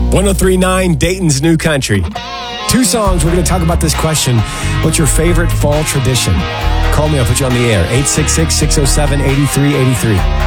1039 Dayton's New Country. 2 songs. We're going to talk about this question. What's your favorite fall tradition? Call me. I'll put you on the air. 866-607-8383.